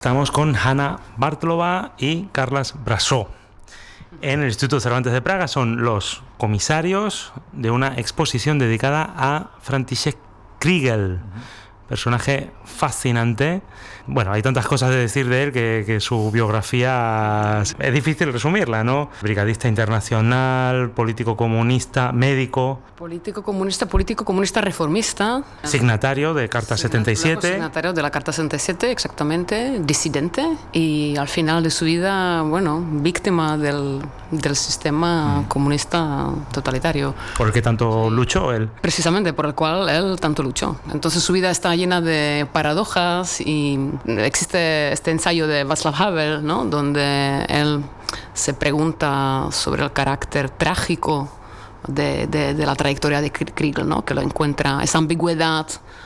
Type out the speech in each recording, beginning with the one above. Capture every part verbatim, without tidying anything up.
Estamos con Hanna Bartlova y Carles Brassó. En el Instituto Cervantes de Praga son los comisarios de una exposición dedicada a František Kriegel, personaje fascinante. Bueno, hay tantas cosas de decir de él que, que su biografía es difícil resumirla, ¿no? Brigadista internacional, político comunista, médico. Político comunista, político comunista reformista. Signatario de Carta setenta y siete. Signatario de la Carta setenta y siete, exactamente. Disidente. Y al final de su vida, bueno, víctima del, del sistema mm. comunista totalitario. ¿Por el que tanto luchó él? Precisamente, por el cual él tanto luchó. Entonces su vida está llena de paradojas y existe este ensayo de Václav Havel, ¿no? Donde él se pregunta sobre el carácter trágico de, de, de la trayectoria de Kriegel, ¿no? Que lo encuentra, esa ambigüedad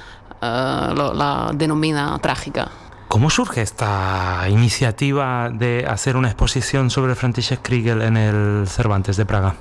uh, lo, la denomina trágica. ¿Cómo surge esta iniciativa de hacer una exposición sobre František Kriegel en el Cervantes de Praga?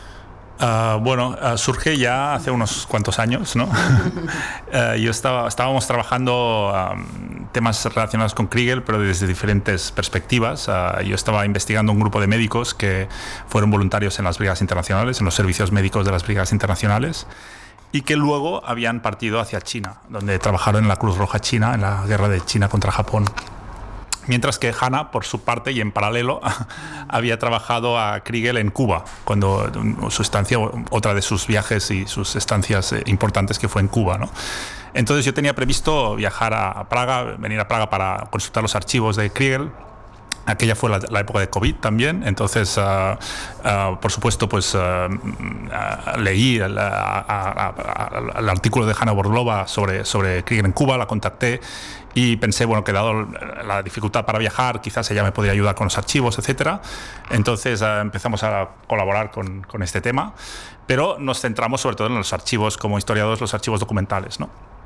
Uh, bueno, uh, surge ya hace unos cuantos años, ¿no? uh, yo estaba, estábamos trabajando um, temas relacionados con Kriegel, pero desde diferentes perspectivas. Uh, yo estaba investigando un grupo de médicos que fueron voluntarios en las brigadas internacionales, en los servicios médicos de las brigadas internacionales, y que luego habían partido hacia China, donde trabajaron en la Cruz Roja China, en la guerra de China contra Japón. Mientras que Hanna, por su parte y en paralelo, había trabajado a Kriegel en Cuba, cuando su estancia, otra de sus viajes y sus estancias importantes que fue en Cuba, ¿no? Entonces yo tenía previsto viajar a Praga, venir a Praga para consultar los archivos de Kriegel. Aquella fue la, la época de COVID también, entonces, uh, uh, por supuesto, pues uh, uh, leí el, uh, uh, uh, el artículo de Hanna Bartlova sobre, sobre Kriegel en Cuba, la contacté y pensé, bueno, que dado la dificultad para viajar, quizás ella me podría ayudar con los archivos, etcétera. Entonces uh, empezamos a colaborar con, con este tema, pero nos centramos sobre todo en los archivos, como historiadores, los archivos documentales, ¿no?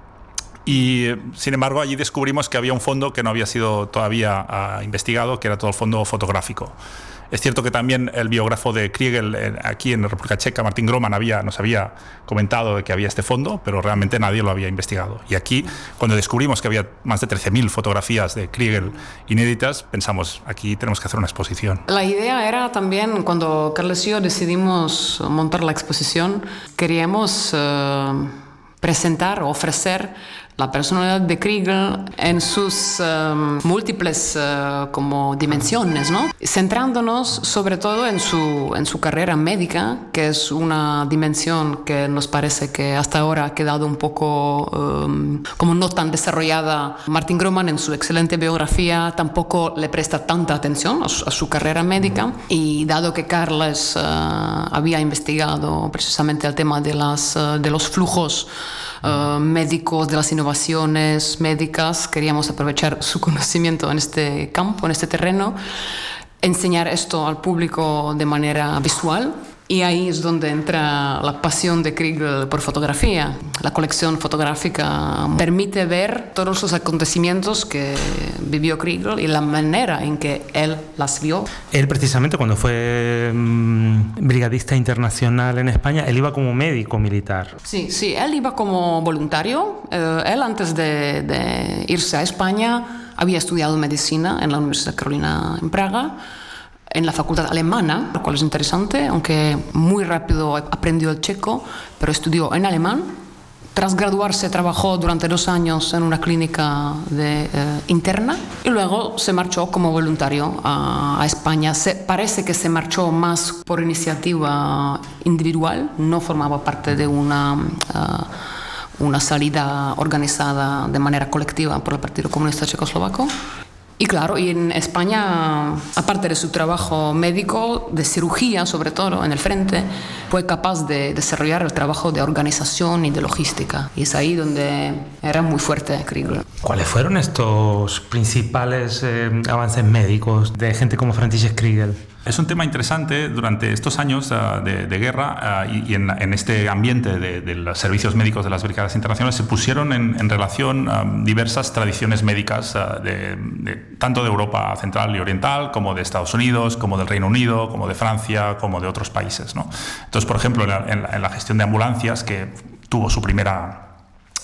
Y, sin embargo, allí descubrimos que había un fondo que no había sido todavía uh, investigado, que era todo el fondo fotográfico. Es cierto que también el biógrafo de Kriegel eh, aquí en la República Checa, Martin Groman, había, nos había comentado de que había este fondo, pero realmente nadie lo había investigado. Y aquí, cuando descubrimos que había más de trece mil fotografías de Kriegel inéditas, pensamos, aquí tenemos que hacer una exposición. La idea era también, cuando Carles y yo decidimos montar la exposición, queríamos uh, presentar, ofrecer la personalidad de Kriegel en sus um, múltiples uh, como dimensiones, ¿no? Centrándonos sobre todo en su, en su carrera médica, que es una dimensión que nos parece que hasta ahora ha quedado un poco um, como no tan desarrollada. Martin Groman en su excelente biografía tampoco le presta tanta atención a su, a su carrera médica, y dado que Carles uh, había investigado precisamente el tema de, las, uh, de los flujos Uh, médicos, de las innovaciones médicas, queríamos aprovechar su conocimiento en este campo, en este terreno, enseñar esto al público de manera visual. Y ahí es donde entra la pasión de Kriegel por fotografía. La colección fotográfica permite ver todos los acontecimientos que vivió Kriegel y la manera en que él las vio. Él precisamente cuando fue mmm, brigadista internacional en España, él iba como médico militar. Sí, sí, él iba como voluntario. Eh, él antes de, de irse a España había estudiado medicina en la Universidad de Carolina en Praga, en la facultad alemana, lo cual es interesante, aunque muy rápido aprendió el checo, pero estudió en alemán. Tras graduarse trabajó durante dos años en una clínica de, eh, interna y luego se marchó como voluntario a, a España. Se, parece que se marchó más por iniciativa individual, no formaba parte de una, uh, una salida organizada de manera colectiva por el Partido Comunista Checoslovaco. Y claro, y en España, aparte de su trabajo médico, de cirugía sobre todo en el frente, fue capaz de desarrollar el trabajo de organización y de logística. Y es ahí donde era muy fuerte Kriegel. ¿Cuáles fueron estos principales eh, avances médicos de gente como František Kriegel? Es un tema interesante. Durante estos años uh, de, de guerra uh, y, y en, en este ambiente de, de los servicios médicos de las brigadas internacionales se pusieron en, en relación uh, diversas tradiciones médicas uh, de, de, tanto de Europa Central y Oriental como de Estados Unidos, como del Reino Unido, como de Francia, como de otros países, ¿no? Entonces, por ejemplo, en la, en la, en la gestión de ambulancias, que tuvo su primera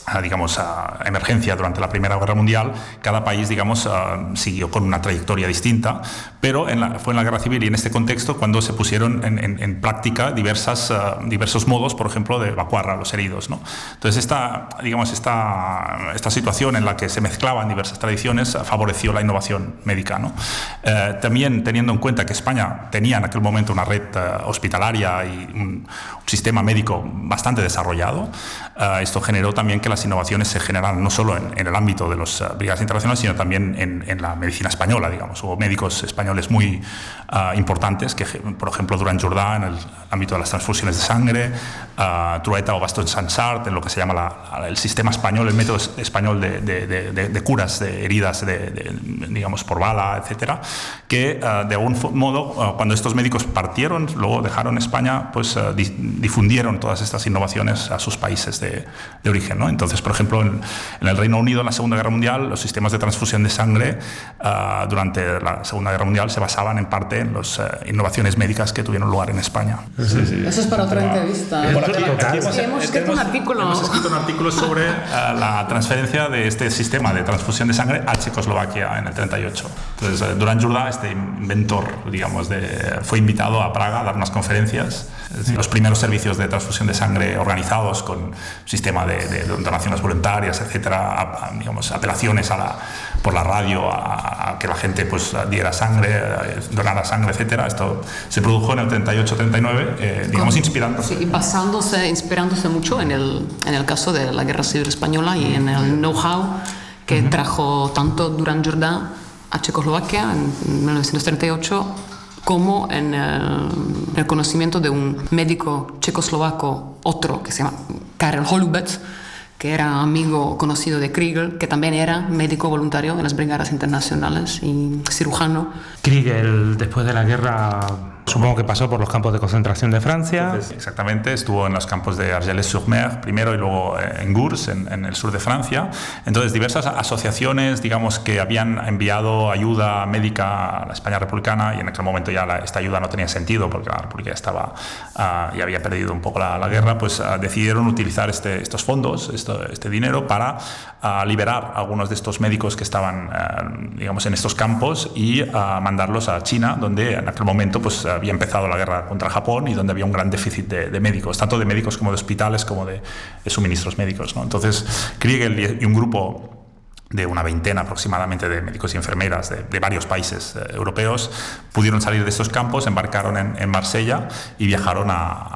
digamos, a emergencia durante la Primera Guerra Mundial, cada país, digamos, uh, siguió con una trayectoria distinta, pero en la, fue en la Guerra Civil y en este contexto cuando se pusieron en, en, en práctica diversas, uh, diversos modos, por ejemplo, de evacuar a los heridos, ¿no? Entonces, esta, digamos, esta, esta situación en la que se mezclaban diversas tradiciones uh, favoreció la innovación médica, ¿no? Uh, también teniendo en cuenta que España tenía en aquel momento una red uh, hospitalaria y un, un sistema médico bastante desarrollado, uh, esto generó también que las innovaciones se generan no solo en, en el ámbito de las uh, brigadas internacionales, sino también en, en la medicina española, digamos. Hubo médicos españoles muy uh, importantes, que por ejemplo Durán Jordà en el ámbito de las transfusiones de sangre, uh, Trueta o Baston Sansart en lo que se llama la, el sistema español, el método español de, de, de, de, de curas de heridas, de, de, digamos, por bala, etcétera, que uh, de algún modo, uh, cuando estos médicos partieron, luego dejaron España, pues uh, di, difundieron todas estas innovaciones a sus países de, de origen, ¿no? Entonces, por ejemplo, en, en el Reino Unido, en la Segunda Guerra Mundial, los sistemas de transfusión de sangre uh, durante la Segunda Guerra Mundial se basaban en parte en las uh, innovaciones médicas que tuvieron lugar en España. Sí, sí. Eso es para otra entrevista. Bueno, aquí, aquí hemos, sí, hemos, escrito un artículo. hemos escrito un artículo sobre uh, la transferencia de este sistema de transfusión de sangre a Checoslovaquia en el treinta y ocho. Entonces, uh, Durán Jordà, este inventor, digamos, de, fue invitado a Praga a dar unas conferencias. Es decir, los primeros servicios de transfusión de sangre organizados con sistema de, de, de donaciones voluntarias, etcétera, a, a, digamos, apelaciones a la, por la radio a, a que la gente pues diera sangre, donara sangre, etcétera. Esto se produjo en el treinta y ocho treinta y nueve, eh, digamos, inspirándose. Sí, y basándose, inspirándose mucho en el, en el caso de la Guerra Civil Española y en el know-how que uh-huh. trajo tanto Durán Jordà a Checoslovaquia en mil novecientos treinta y ocho como en el, el conocimiento de un médico checoslovaco, otro que se llama Karel Holubec, que era amigo conocido de Kriegel, que también era médico voluntario en las brigadas internacionales y cirujano. Kriegel, después de la guerra, supongo que pasó por los campos de concentración de Francia. Entonces, exactamente, estuvo en los campos de Argelès-sur-Mer primero y luego en Gurs, en, en el sur de Francia. Entonces, diversas asociaciones, digamos, que habían enviado ayuda médica a la España republicana, y en aquel momento ya la, esta ayuda no tenía sentido porque la República ya estaba uh, y había perdido un poco la, la guerra, pues uh, decidieron utilizar este, estos fondos, esto, este dinero, para uh, liberar a algunos de estos médicos que estaban, uh, digamos, en estos campos y uh, mandarlos a China, donde en aquel momento pues uh, había empezado la guerra contra Japón y donde había un gran déficit de, de médicos, tanto de médicos como de hospitales, como de, de suministros médicos, ¿no? Entonces, Kriegel y un grupo de una veintena aproximadamente de médicos y enfermeras de, de varios países eh, europeos pudieron salir de estos campos, embarcaron en, en Marsella y viajaron a,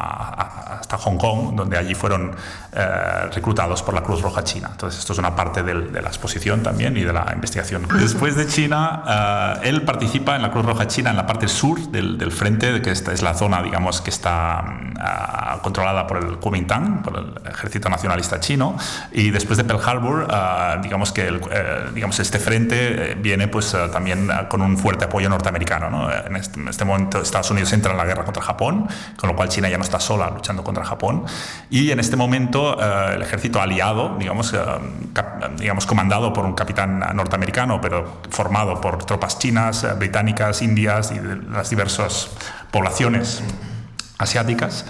a, hasta Hong Kong, donde allí fueron eh, reclutados por la Cruz Roja China. Entonces, esto es una parte del, de la exposición también y de la investigación. Después de China, eh, él participa en la Cruz Roja China en la parte sur del, del frente, que esta es la zona, digamos, que está uh, controlada por el Kuomintang, por el Ejército Nacionalista Chino, y después de Pearl Harbor, uh, digamos que el Eh, digamos, este frente eh, viene pues eh, también eh, con un fuerte apoyo norteamericano, ¿no? En este, en este momento Estados Unidos entra en la guerra contra Japón, con lo cual China ya no está sola luchando contra Japón, y en este momento eh, el ejército aliado, digamos, eh, cap, digamos comandado por un capitán norteamericano, pero formado por tropas chinas, eh, británicas, indias y de las diversas poblaciones asiáticas,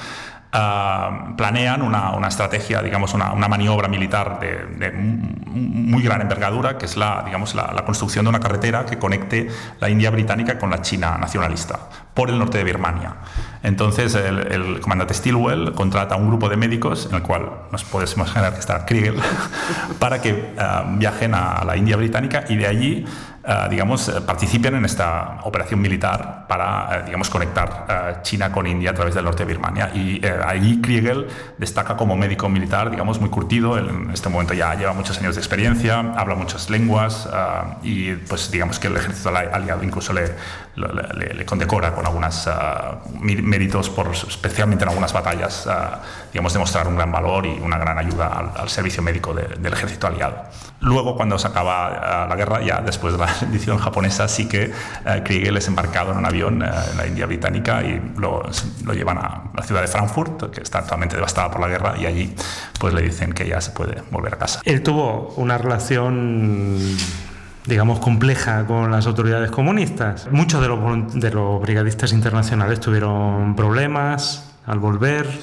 Uh, planean una, una estrategia, digamos, una, una maniobra militar de, de muy gran envergadura, que es la, digamos, la, la construcción de una carretera que conecte la India británica con la China nacionalista por el norte de Birmania. Entonces el, el comandante Stilwell contrata a un grupo de médicos, en el cual nos podemos imaginar que está Kriegel, para que uh, viajen a la India británica y de allí Uh, digamos, uh, participen en esta operación militar para, uh, digamos, conectar uh, China con India a través del norte de Birmania. Y uh, allí Kriegel destaca como médico militar, digamos, muy curtido. Él, en este momento ya lleva muchos años de experiencia, habla muchas lenguas uh, y, pues, digamos que el ejército aliado incluso le, le, le condecora con algunos uh, méritos, por, especialmente en algunas batallas, uh, digamos, demostrar un gran valor y una gran ayuda al, al servicio médico de, del ejército aliado. Luego, cuando se acaba uh, la guerra, ya después de la edición japonesa, sí que uh, Kriegel es embarcado en un avión uh, en la India británica y lo, lo llevan a la ciudad de Frankfurt, que está totalmente devastada por la guerra, y allí pues le dicen que ya se puede volver a casa. Él tuvo una relación, digamos, compleja con las autoridades comunistas. Muchos de los, de los brigadistas internacionales tuvieron problemas al volver,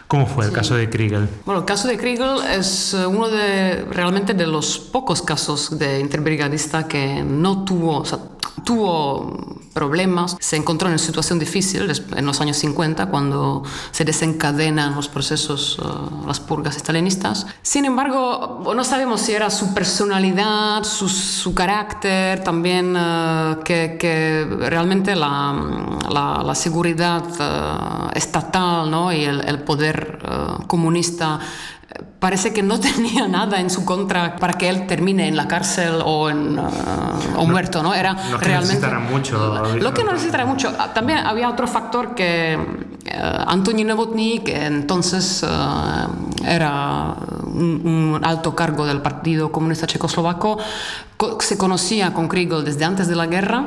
¿Cómo fue el Sí. caso de Kriegel? Bueno, el caso de Kriegel es eh, uno de realmente de los pocos casos de interbrigadista que no tuvo, o sea, tuvo problemas, se encontró en una situación difícil en los años cincuenta cuando se desencadenan los procesos, uh, las purgas estalinistas. Sin embargo, no sabemos si era su personalidad, su, su carácter, también uh, que, que realmente la, la, la seguridad uh, estatal, ¿no? y el, el poder uh, comunista parece que no tenía nada en su contra para que él termine en la cárcel o, en, uh, o muerto, ¿no? Era no realmente necesitara mucho. Lo que no necesitara mucho. También había otro factor que uh, Antonín Novotný, que entonces uh, era un, un alto cargo del Partido Comunista Checoslovaco, se conocía con Kriegel desde antes de la guerra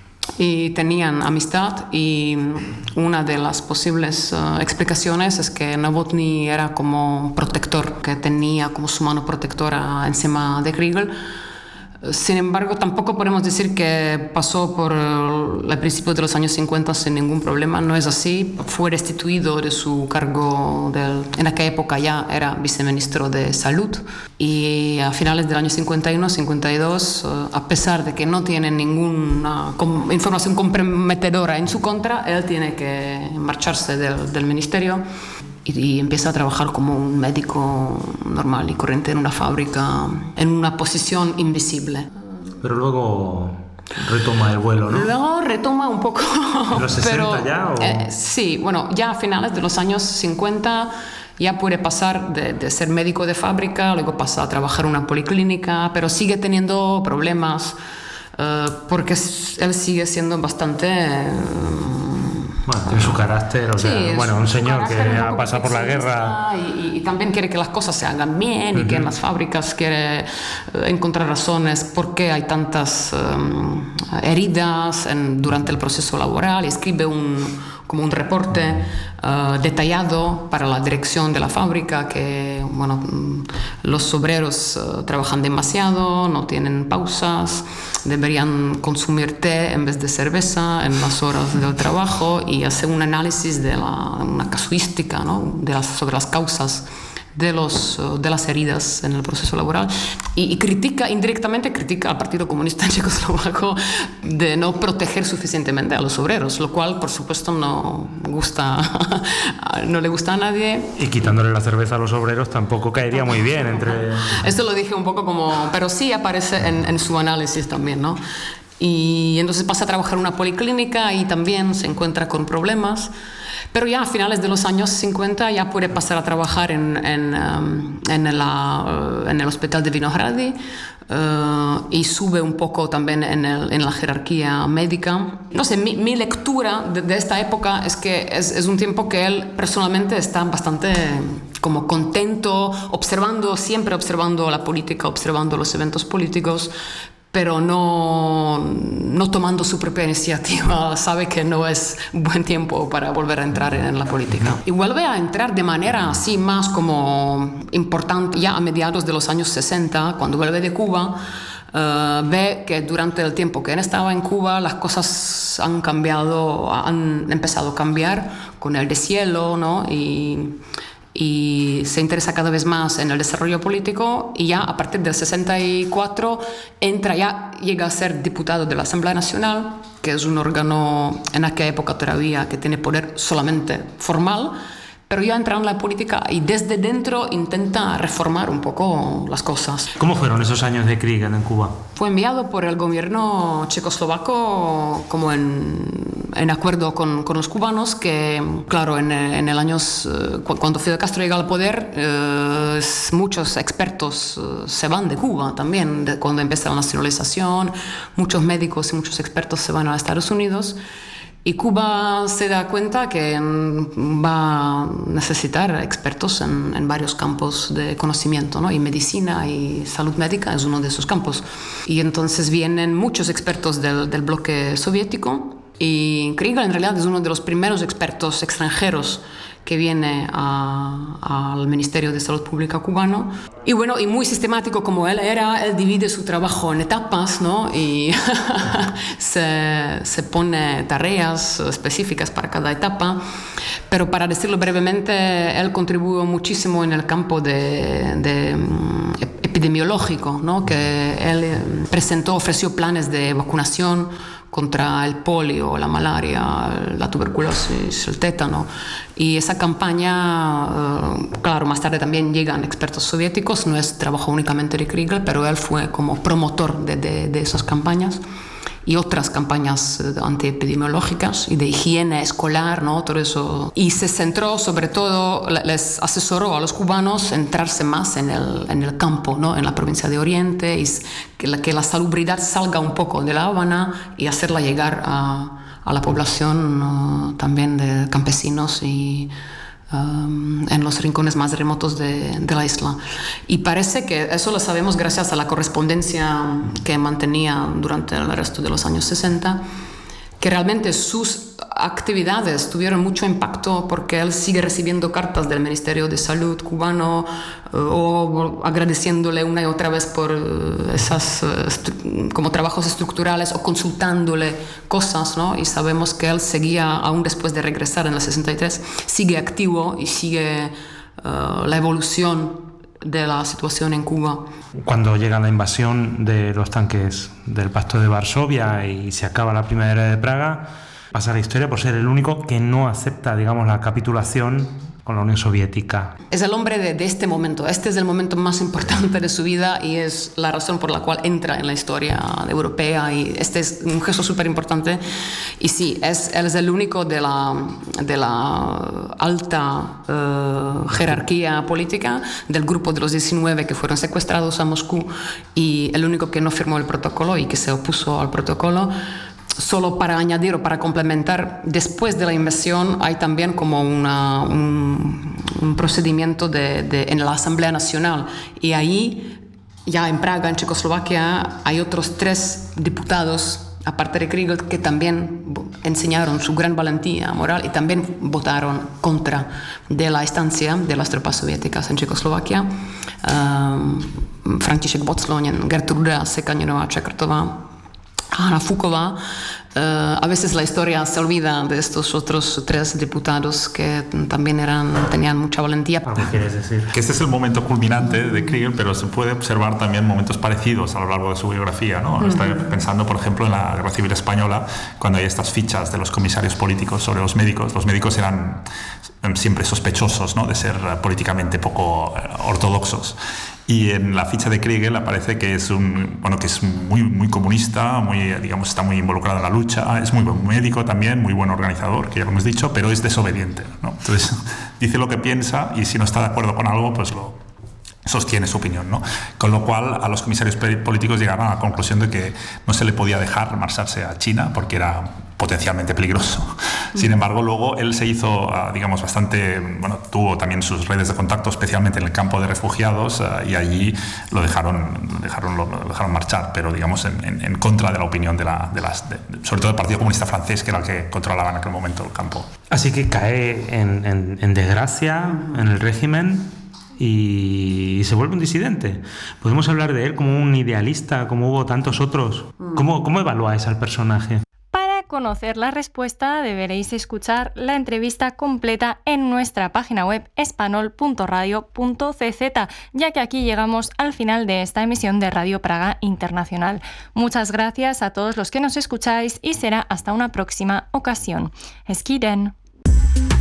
y tenían amistad, y una de las posibles uh, explicaciones es que Novotný era como protector, que tenía como su mano protectora encima de Kriegel. Sin embargo, tampoco podemos decir que pasó por el principio de los años cincuenta sin ningún problema. No es así. Fue destituido de su cargo. Del, en aquella época ya era viceministro de Salud. Y a finales del año cincuenta y uno cincuenta y dos, a pesar de que no tiene ninguna información comprometedora en su contra, él tiene que marcharse del, del ministerio. Y empieza a trabajar como un médico normal y corriente en una fábrica, en una posición invisible. Pero luego retoma el vuelo, ¿no? Luego retoma un poco. ¿En los sesenta pero, ya? O... Eh, sí, bueno, ya a finales de los años cincuenta ya puede pasar de, de ser médico de fábrica, luego pasa a trabajar en una policlínica, pero sigue teniendo problemas uh, porque él sigue siendo bastante... Uh, Bueno, tiene su carácter, o sea, sí, bueno, su, un señor su que ha pasado por la guerra. Y, y, y también quiere que las cosas se hagan bien, uh-huh. y que en las fábricas quiere uh, encontrar razones por qué hay tantas um, heridas en, durante el proceso laboral, y escribe un, como un reporte uh, detallado para la dirección de la fábrica, que bueno, los obreros uh, trabajan demasiado, no tienen pausas, deberían consumir té en vez de cerveza en las horas del trabajo, y hace un análisis de la, una casuística, ¿no? de las, sobre las causas de, los, de las heridas en el proceso laboral, y, y critica, indirectamente critica al Partido Comunista Checoslovaco de no proteger suficientemente a los obreros, lo cual por supuesto no gusta, no le gusta a nadie. Y quitándole la cerveza a los obreros tampoco caería muy bien entre... Esto lo dije un poco como... pero sí aparece en, en su análisis también, ¿no? Y entonces pasa a trabajar en una policlínica y también se encuentra con problemas. Pero ya a finales de los años cincuenta ya puede pasar a trabajar en, en, um, en, la, uh, en el hospital de Vinohrady, uh, y sube un poco también en, el, en la jerarquía médica. No sé, mi, mi lectura de, de esta época es que es, es un tiempo que él personalmente está bastante como contento, observando, siempre observando la política, observando los eventos políticos, pero no, no tomando su propia iniciativa. Sabe que no es buen tiempo para volver a entrar en la política. Y vuelve a entrar de manera así más como importante ya a mediados de los años sesenta, cuando vuelve de Cuba. Uh, ve que durante el tiempo que él estaba en Cuba las cosas han cambiado, han empezado a cambiar con el deshielo, ¿no? Y... y se interesa cada vez más en el desarrollo político, y ya a partir del sesenta y cuatro entra, ya llega a ser diputado de la Asamblea Nacional, que es un órgano en aquella época todavía que tiene poder solamente formal, pero ya entra en la política y desde dentro intenta reformar un poco las cosas. ¿Cómo fueron esos años de Kriegel en Cuba? Fue enviado por el gobierno checoslovaco como en, en acuerdo con, con los cubanos, que claro, en, en el año, cuando Fidel Castro llega al poder, eh, muchos expertos eh, se van de Cuba también, de, cuando empieza la nacionalización, muchos médicos y muchos expertos se van a Estados Unidos. Y Cuba se da cuenta que va a necesitar expertos en, en varios campos de conocimiento, ¿no? Y medicina y salud médica es uno de esos campos. Y entonces vienen muchos expertos del, del bloque soviético, y Kriegel en realidad es uno de los primeros expertos extranjeros que viene a, al Ministerio de Salud Pública cubano. Y bueno, y muy sistemático como él era, él divide su trabajo en etapas, ¿no? Y se, se pone tareas específicas para cada etapa. Pero para decirlo brevemente, él contribuyó muchísimo en el campo de, de epidemiológico, ¿no? Que él presentó, ofreció planes de vacunación contra el polio, la malaria, la tuberculosis, el tétano. Y esa campaña, eh, claro, más tarde también llegan expertos soviéticos, no es trabajo únicamente de Kriegel, pero él fue como promotor de, de, de esas campañas. Y otras campañas antiepidemiológicas y de higiene escolar, ¿no? Todo eso. Y se centró sobre todo, les asesoró a los cubanos entrarse más en el, en el campo, ¿no? En la provincia de Oriente, y que la, que la salubridad salga un poco de La Habana y hacerla llegar a, a la población uh, también de campesinos y Um, en los rincones más remotos de, de la isla. Y parece que eso lo sabemos gracias a la correspondencia que mantenía durante el resto de los años sesenta, que realmente sus actividades tuvieron mucho impacto porque él sigue recibiendo cartas del Ministerio de Salud cubano uh, o agradeciéndole una y otra vez por uh, esas uh, como trabajos estructurales o consultándole cosas, ¿no? Y sabemos que él seguía, aún después de regresar en el sesenta y tres, sigue activo y sigue uh, la evolución de la situación en Cuba. Cuando llega la invasión de los tanques del Pacto de Varsovia y se acaba la Primavera de Praga, pasa la historia por ser el único que no acepta, digamos, la capitulación con la Unión Soviética. Es el hombre de, de este momento. Este es el momento más importante de su vida y es la razón por la cual entra en la historia europea. Y este es un gesto súper importante. Y sí, es, él es el único de la, de la alta uh, jerarquía política del grupo de los diecinueve que fueron secuestrados a Moscú y el único que no firmó el protocolo y que se opuso al protocolo. Solo para añadir o para complementar, después de la invasión hay también como una, un, un procedimiento de, de, en la Asamblea Nacional y ahí, ya en Praga, en Checoslovaquia, hay otros tres diputados, aparte de Kriegel, que también enseñaron su gran valentía moral y también votaron contra de la estancia de las tropas soviéticas en Checoslovaquia. Um, František Vocloň, Gertruda Sekaňová-Čekrtová, Hanna Fuková. Uh, a veces la historia se olvida de estos otros tres diputados que también eran, tenían mucha valentía. ¿Qué quieres decir? Que este es el momento culminante de Kriegel, pero se puede observar también momentos parecidos a lo largo de su biografía, ¿no? Uh-huh. Estoy pensando, por ejemplo, en la Guerra Civil Española, cuando hay estas fichas de los comisarios políticos sobre los médicos. Los médicos eran siempre sospechosos, ¿no? De ser políticamente poco ortodoxos. Y en la ficha de Kriegel aparece que es un, bueno, que es muy, muy comunista, muy, digamos, está muy involucrado en la lucha, es muy buen médico también, muy buen organizador, que ya lo hemos dicho, pero es desobediente, ¿no? Entonces dice lo que piensa y si no está de acuerdo con algo, pues lo sostiene su opinión, ¿no? Con lo cual a los comisarios políticos llegaron a la conclusión de que no se le podía dejar marcharse a China porque era potencialmente peligroso. Sin embargo, luego él se hizo, digamos, bastante, bueno, tuvo también sus redes de contacto, especialmente en el campo de refugiados, y allí lo dejaron, lo dejaron, lo dejaron marchar, pero digamos en, en, en contra de la opinión de, la, de las, de, sobre todo del Partido Comunista francés, que era el que controlaba en aquel momento el campo. Así que cae en, en, en desgracia en el régimen y se vuelve un disidente. Podemos hablar de él como un idealista, como hubo tantos otros. ¿Cómo, cómo evaluáis al personaje? Para conocer la respuesta deberéis escuchar la entrevista completa en nuestra página web espanol punto radio punto c z, ya que aquí llegamos al final de esta emisión de Radio Praga Internacional. Muchas gracias a todos los que nos escucháis y será hasta una próxima ocasión. Hezký den.